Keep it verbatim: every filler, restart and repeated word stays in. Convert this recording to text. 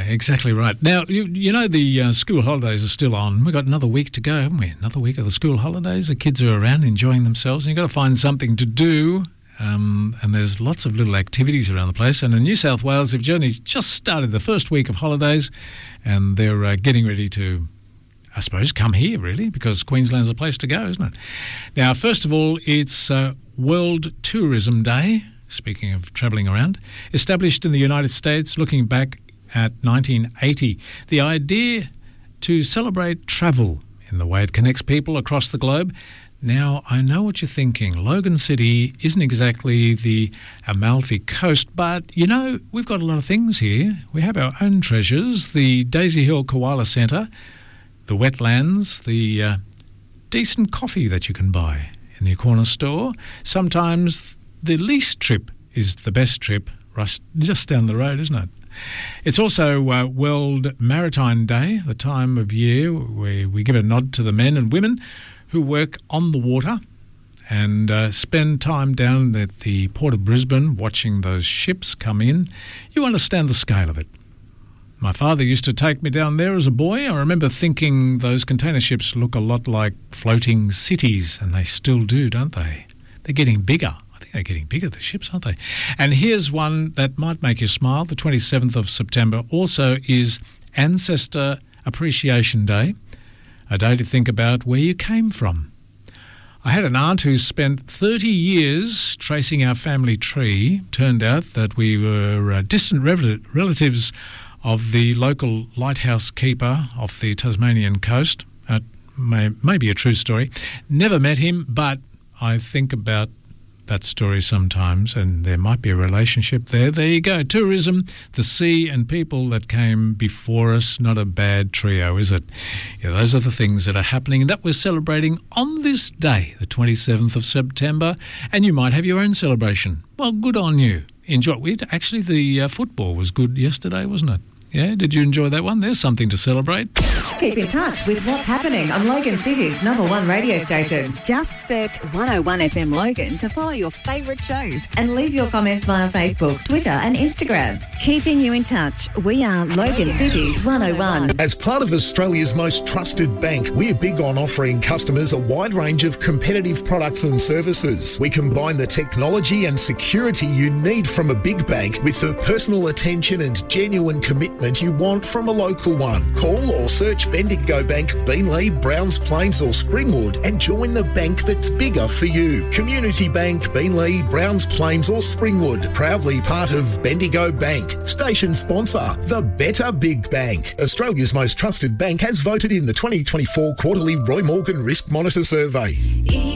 exactly right. Now, you, you know the uh, school holidays are still on. We've got another week to go, haven't we? Another week of the school holidays. The kids are around enjoying themselves, and you've got to find something to do. Um, and there's lots of little activities around the place. And in New South Wales, they've only just started the first week of holidays, and they're uh, getting ready to, I suppose, come here, really, because Queensland's a place to go, isn't it? Now, first of all, it's uh, World Tourism Day, speaking of travelling around, established in the United States, looking back at nineteen eighty. The idea to celebrate travel in the way it connects people across the globe. Now, I know what you're thinking. Logan City isn't exactly the Amalfi Coast, but, you know, we've got a lot of things here. We have our own treasures, the Daisy Hill Koala Centre, the wetlands, the uh, decent coffee that you can buy in the corner store. Sometimes the least trip is the best trip, just down the road, isn't it? It's also uh, World Maritime Day, the time of year where we give a nod to the men and women who work on the water and uh, spend time down at the Port of Brisbane watching those ships come in. You understand the scale of it. My father used to take me down there as a boy. I remember thinking those container ships look a lot like floating cities, and they still do, don't they? They're getting bigger. I think they're getting bigger, the ships, aren't they? And here's one that might make you smile. The twenty-seventh of September also is Ancestor Appreciation Day, a day to think about where you came from. I had an aunt who spent thirty years tracing our family tree. Turned out that we were uh, distant rel- relatives of the local lighthouse keeper off the Tasmanian coast. Uh, may, may be a true story. Never met him, but I think about that story sometimes, and there might be a relationship there. There you go. Tourism, the sea, and people that came before us. Not a bad trio, is it? Yeah, those are the things that are happening and that we're celebrating on this day, the twenty-seventh of September, and you might have your own celebration. Well, good on you. Enjoy it. Actually, the uh, football was good yesterday, wasn't it? Yeah, did you enjoy that one? There's something to celebrate. Keep in touch with what's happening on Logan City's number one radio station. Just search one oh one F M Logan to follow your favourite shows and leave your comments via Facebook, Twitter and Instagram. Keeping you in touch, we are Logan City's one oh one. As part of Australia's most trusted bank, we're big on offering customers a wide range of competitive products and services. We combine the technology and security you need from a big bank with the personal attention and genuine commitment you want from a local one. Call or search Bendigo Bank, Beenleigh, Browns Plains or Springwood and join the bank that's bigger for you. Community Bank, Beenleigh, Browns Plains or Springwood. Proudly part of Bendigo Bank. Station sponsor, the Better Big Bank. Australia's most trusted bank has voted in the twenty twenty-four quarterly Roy Morgan Risk Monitor Survey.